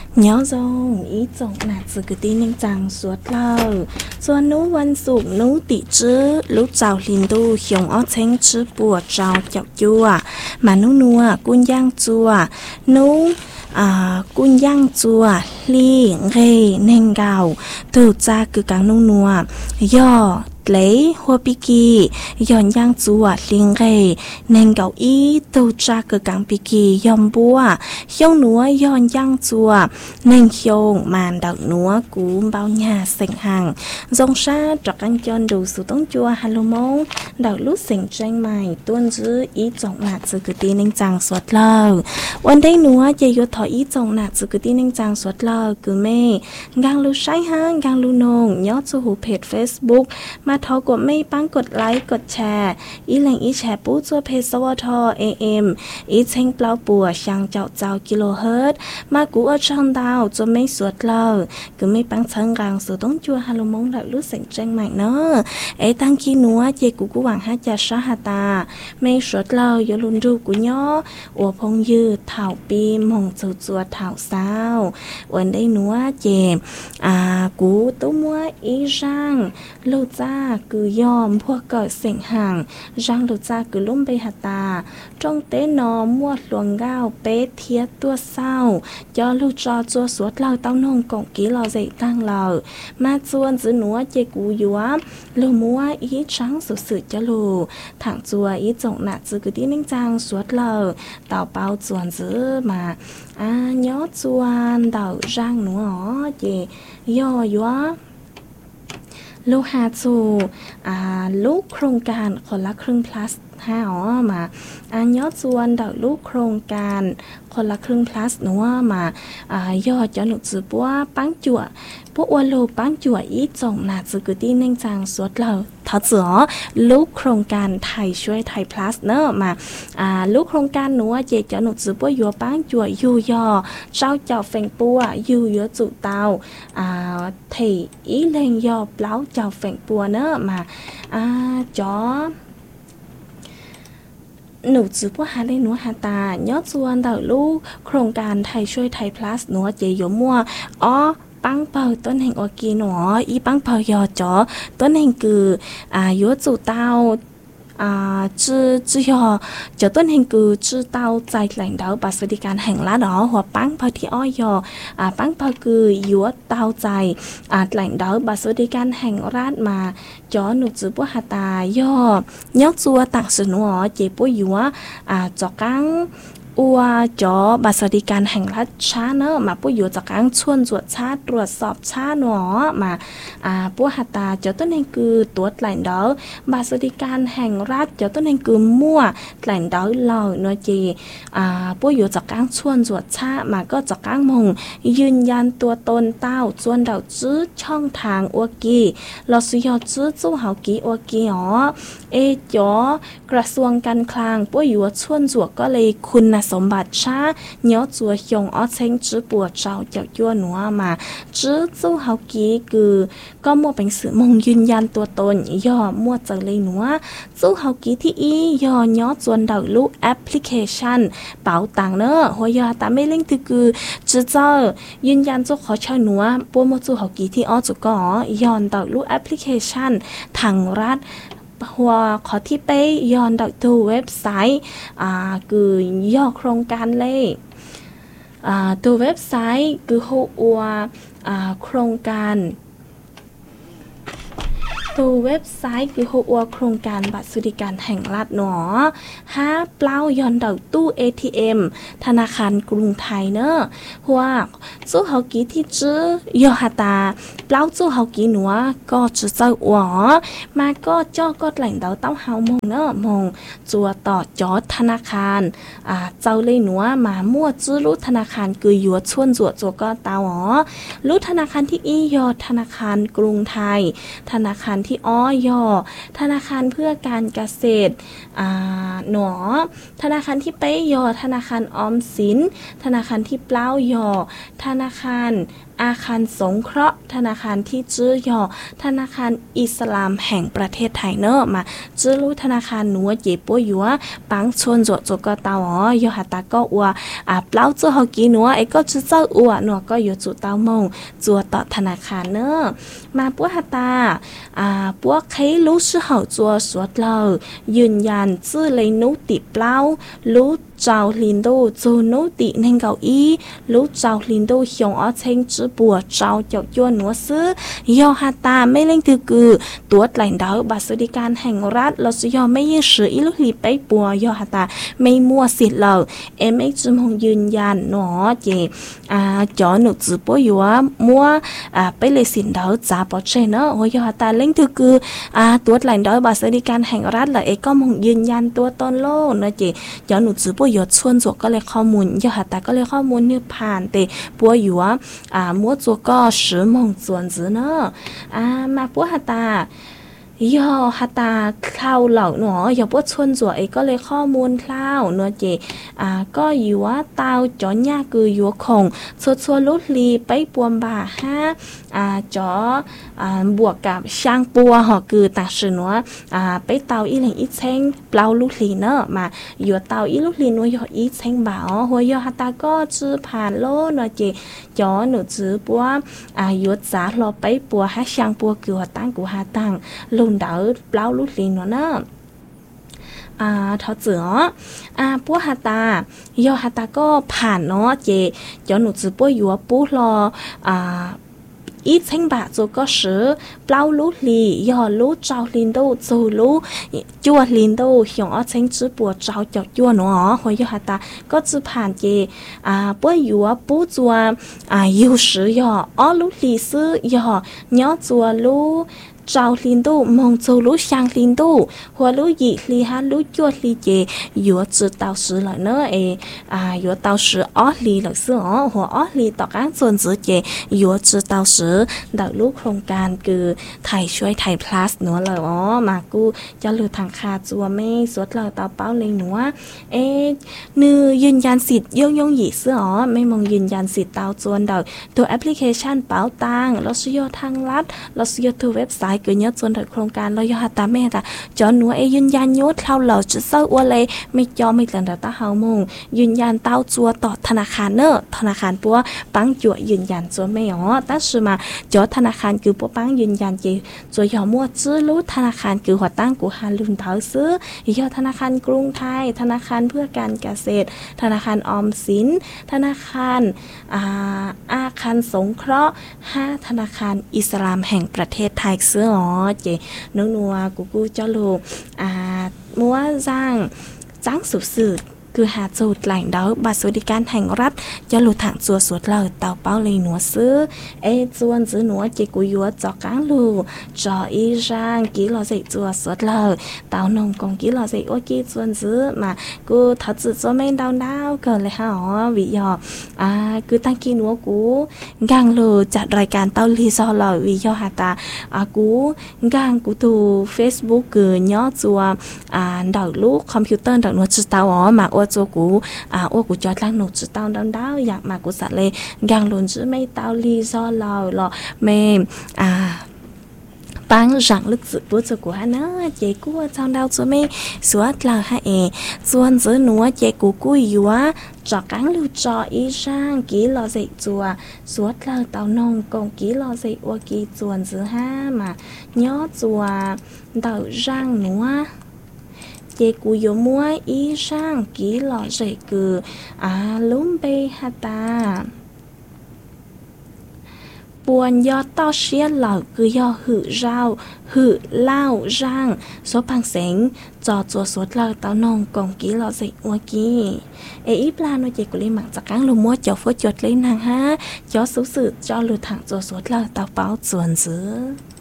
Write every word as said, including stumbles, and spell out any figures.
nhớ dòng ý trọng nạt sự cứ tin nhanh chẳng suốt lâu cho nú văn sụp nú tỷ chứ lúc chào linh đu hiong ó chênh chứ bùa chào chọc chua mà nú nua cun giang chua nú à cun giang chua li ghê nên gạo từ cha cứ càng nú nua do lấy hoa pi kỳ yon giang chua linh ghê nên gạo ý từ cha cứ càng pi kỳ yom bùa hiong núa yon giang chua nên hiong màn đậu núa cú bao nhà sành hàng dòng sa trọc anh chọn đủ số tống chua hallo mong đậu lúc sành tranh mày tuôn giữ ý trọng nạt sự cứ tin anh chàng suốt lờวันđây núa chơi yo thọ ý trọng nạt sự cứ tin anh chàng suốt lờ cứ mê gang lu sai hang gang lu nong nhớ cho hủ page Facebookมาทอกดไม่ปังกดไลค์กดแชร์อีแหล่งอีแชร์ปู้จัวเพจสวท เอ เอ็ม อีเชิงเปล่าปัวช่างเจ้าเจ้ากิโลเฮิรตซ์มากูเอาช่างดาวจนไม่สวดเลยคือไม่ปังเชิงกลางสู่ต้องจัวฮัลโหลมงดักรู้เสียงแจ้งใหม่เนอะไอ้ตั้งขี้หนัวเจกูกูหวังให้จะชาฮาตาไม่สวดเลยอย่าลุนดูกูย่ออัวพงยืดเท้าปีมงจัวจัวเท้าสาววันได้หนัวเจอ่ากูตุ้มมัวอีร่างลูจ้าคือยอมพวกเกิดเสียงห่างร่างลูจ้าคือลุ่มไปหาตาจงเต้นอมวดหลวงเก้าเป๊ะเทียตัวเศร้าจอลูจอจัวสวดเราเต้านงกงกี้เราใจตั้งเรามาจวนจื้อหนัวเจกูยัวลูมัวอีช้างสุดสุดจะลูถังจัวอีจงหนักจื้อคือที่นิ่งจางสวดเราเต่าเป้าจวนจื้อมาอ่าย้อจวนเต่าร่างหนัวเจย่อยัวลูกหาจูอ่าลูกโครงการคนละครึ่ง plus ห้าอ๋อมาอันยอดส่วนดอกลูกโครงการคนละครึ่ง plus หนูว่ามาอ่ายอดจะหนุจือปัวปังจั่วพวกวันโลปังจั่วอีจงนาจือกุตี้เน่งจางสวดเราถ้าเจอลูกโครงการไทยช่วยไทย plus เนอะมาอ่าลูกโครงการหนูว่าเจจะหนุจือปัวยัวปังจั่วยูยอเจ้าเจ้าเฟงปัวยูเยอะจุเตาอ่าไทยอีเลงยอเปล่าเจ้าเฟงปัวเนอะมาอ่าจอหนูจื้อพวกหาได้หนูหาตายอดส่วนดอกลูกโครงการไทยช่วยไทย plus หนูเจยมัวอ๋อปังเป่าต้นแห่งออกีหนออีปังเป่ายอจอต้นแห่งคืออ่ายัวจู่เตาอ่าจื้อจื้อยอจะต้นแห่งคือจื้อเตาใจแหล่งดาวบัตรสวัสดิการแห่งละดอหัวปังเป่าที่อ้อยออ่าปังเป่าคือยัวเตาใจอ่าแหล่งดาวบัตรสวัสดิการแห่งรัฐมาจอหนูจื้อปัวหาตายอยอกจัวตักสนอเจ็บปัวยัวอ่าจอกังอัวจอบัตรสวัสดิการแห่งรัฐช้าเนอะมาปุ้ยอยู่จากการชวนตรวจชาตรวจสอบชาหนอมาอ่าปัวหัตตาจอต้นเองคือตัวแหล่งดาวบัตรสวัสดิการแห่งรัฐจอต้นเองคือมั่วแหล่งดาวเหล่าเนอะจีอ่าปุ้ยอยู่จากการชวนตรวจชามาก็จากการมงยืนยันตัวตนเต้าชวนดาวจื้อช่องทางอัวกีเราสุยอจื้อจู่เฮากีอัวกีอ๋อเอจอกระทรวงการคลังปุ้ยอยู่ชวนตรวจก็เลยคุณนะสมบัติช้าเนื้อจัวหยงอ้อเชงจื้อปัวเจ้าเจ้ายั่วหนัวมาจื้อจู่เฮากี้คือก็มั่วเป็นสื่อมงยืนยันตัวตนย่อมั่วเจอเลยหนัวจู่เฮากี้ที่อีย่อเนื้อจวนดาวลูกแอปพลิเคชันเป๋าตังเนอะหัวยาตาไม่เล่งคือคือจื้อเจ้ายืนยันจู่ขอเช่าหนัวปัวมั่วจู่เฮากี้ที่อ้อจุก็ย่อนดาวลูกแอปพลิเคชันทางรัฐหัวขอที่ไปย้อนดอกตัวเว็บไซต์อ่าคือย่อโครงการเลยอ่าตัวเว็บไซต์คือหัวอ่าโครงการตัวเว็บไซต์คือหัวโครงการบัตรสวัสดิการแห่งรัฐหนอห้าเปล่าย้อนดอกตู้ เอ ที เอ็ม ธนาคารกรุงไทยเนอะหัวจู่เฮากี้ที่จื้อยอหาตาเปล่าจู่เฮากี้หนัวก็จื้อเจ้าหัวมาก็จ่อก็แหล่งดาวเต้าเฮามงเนอะมงจัวต่อจอธนาคารอ่าเจ้าเลยหนัวมามั่วจื้อรู้ธนาคารคือยัวชวนจัวจัวก็เต้าอ๋อรู้ธนาคารที่อียอธนาคารกรุงไทยธนาคารที่อ้อยอธนาคารเพื่อการเกษตรอ่าหนอธนาคารที่ไปยอธนาคารออมสินธนาคารที่เปล่ายอธนาคารอาคารสงเคราะห์ธนาคารที่จื้อยอธนาคารอิสลามแห่งประเทศไทยเนอะมาจื้อรู้ธนาคารหนัวเจ็บปัวอยู่ว่าปังชนจดจก็เตาอ๋อยอหาตาก็อัวอ่าเปล่าจื้อเฮากีหนัวไอ้ก็จื้อเจ้าอัวหนัวก็อยู่จุดเตามงจัวต่อธนาคารเนอะมาปัวหาตาอ่าปัวใครรู้ชื่อเฮาจัวสวดเรายืนยันจื้อเลยนุติเปล่ารู้เจ้าลินโดจูนุติในเกาอีรู้เจ้าลินโดหยงอ้อเชงจื้อปัวเจ้าเจ้ายัวหนัวซื้อยอหาตาไม่เล่งถือคือตัวแหล่งดาวบัตรสวัสดิการแห่งรัฐเราจะยอมไม่ยืดสืออีลุลีไปปัวยอหาตาไม่มั่วสิทธิ์เราเอ็มเอ็กซ์จุมหงยืนยันหนอเจอ่าจอหนูจื้อปัวอยู่ว่ามั่วอ่าไปเลยสินดาวจ่าปอเชเนอะโอยอหาตาเล่งถือคืออ่าตัวแหล่งดาวบัตรสวัสดิการแห่งรัฐเราเอ็กก็มงยืนยันตัวตนโลกนะเจจอหนูจื้อปัวอยู่ชวนจวกก็เลยข้อมูลยอหาตาก็เลยข้อมูลเนี่ยผ่านเตปัวอยู่ว่าอ่ามั่วจวกก็สือมงส่วนจื้อเนอะอ่ามาปัวหาตายอฮัตตาคลาวเหล่าหนออย่าปวดชนจั่วเอก็เลยข้อมูลคลาวเนอะเจอ่าก็อยู่ว่าเตาจอหญ้าคืออยู่คงสดชัวลุลีไปปวมบ่าห้าอ่าจออ่าบวกกับช่างปัวหอคือตักสือหนัวอ่าไปเตาอีหลิงอีเชงเปล่าลุลีเนอะมาอยู่เตาอีลุลีนัวหยออีเชงบ่าอ๋อหัวยอฮัตตาก็จื้อผ่านโลเนอะเจจอหนูจื้อปัวอ่าอยู่จ๋าเราไปปัวให้ช่างปัวคือว่าตั้งกูหาตั้งลุนดาวเปล่าลุลีเนาะเนอะอ่าทอเจืออ่าปัวหาตายอหาตาก็ผ่านเนาะเจจอหนูจื้อปัวอยู่ปูรออ่าอีเชงบะจูก็สือเปล่าลุลียอลุเจ้าลินโดจูลุจัวลินโดหยงอ้อเชงจื้อปัวเจ้าเจ้าจัวเนาะหัวยอหาตาก็จื้อผ่านเจอ่าปัวอยู่ปูจัวอ่าอยู่สือยออ้อลุลีซื้อยอยอจัวลุเจ้าลินโดมองจูลุช่างลินโดหัวลุยีลีฮาลุจัวลีเจอยู่จื้อเตาสือเลยเนอะเออ่าอยู่เตาสืออ้อลีเลยซื้ออ๋อหัวอ้อลีต่อการส่วนจื้อเจอยู่จื้อเตาสือดาวลูกโครงการคือไทยช่วยไทย plus เนอะเลยอ๋อมากูจะลือทางคาจัวไม่สวดเราเตาเป้าเลยหนูว่าเอ๊ะนือยืนยันสิทธิ์ย่งย่งหยีซื้ออ๋อไม่มองยืนยันสิทธิ์เตาจวนดาวตัวแอปพลิเคชันเป๋าตังเราซื้อทางรัฐเราซื้อตัวเว็บไซต์เกิดเยอะจนถึงโครงการเรายอหาตาแม่ตาจอหนูเอยืนยันยศเราเหล่าจะเศร้าอวเลยไม่จอไม่เตือนแต่ตาเฮามงยืนยันเต้าจัวต่อธนาคารเนอะธนาคารปัวปังจั่วยืนยันจัวไม่อ๋อตั้งชื่อมาจอธนาคารคือปัวปังยืนยันเจจัวยอมั่วจื้อรู้ธนาคารคือหัวตั้งกูฮาลุนเท้าซื้อยอธนาคารกรุงไทยธนาคารเพื่อการเกษตรธนาคารออมสินธนาคารอ่าอาคารสงเคราะห์ห้าธนาคารอิสลามแห่งประเทศไทยซื้ออ๋อเจนัวนัวกูกูเจ้าลูกอ่ามัวจ้างจ้างสุดสืดคือหาจูดแหล่งดาวบัตรสวัสดิการแห่งรัฐจะหลุดถังจัวสวดเลยเต่าเป้าเลยหนัวซื้อเอจวนซื้อหนัวเจกุยัวจอกางลูจออีร่างกี่หล่อใส่จัวสวดเลยเต่านงกงกี่หล่อใส่โอกี่จวนซื้อมากูทัดจืดจัวไม่ดาวดาวเกินเลยฮะอ๋อวิยออ่าคือตั้งกี่หนัวกูกางลูจัดรายการเต้าลีซอเลยวิยอหาตาอากูกางกูตูเฟซบุ๊กเกินย่อจัวอ่าดาวลูกคอมพิวเตอร์ดาวหนัวจืดเต้าอ๋อมาว่าตัวกูอ่าว่ากูจอดล่างหนูจะเต้าดาวดาวอยากมากูสัตว์เลยยังหลุนจะไม่เต้าลีซอเราหรอไม่อ่าปังจังลึกสืบตัวกูฮะนะเจกูว่าจังดาวจะไม่สวดเราฮะเอส่วนจะหนูเจกูกูอยู่ว่าจอกังลูจออีช่างกี่หล่อใส่จัวสวดเราเต้านงกงกี่หล่อใส่ว่ากี่ส่วนจะห้ามาย่อจัวเต้าจังหนูเจกูยมัวอีช่างกี่หล่อใจคืออาลุ้มไปฮาตาปวนยอดต่อเชียเหล่าคือยอหือเจ้าหือเล่าร่างโซพังเสงจอจัวสวดเราเต้านองกองกี่หล่อใจอัวกี้เออีปลาโนเจกุเลยหมักจากกังลูมัวเจ้าฟดจดเลยนางฮะจอสุสืจอหลุดถังจัวสวดเราเต้าเป้าจวนซื้อ